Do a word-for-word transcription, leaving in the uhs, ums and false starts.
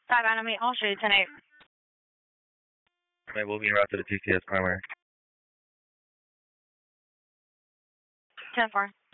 Five enemy, I'll show you ten eight. We'll be en route to the T C S primary. ten four.